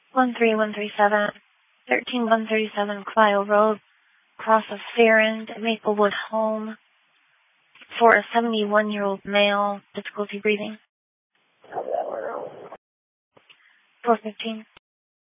13137, 13137 Clio Road, cross of Farron, Maplewood Home, for a 71-year-old male, difficulty breathing. 415.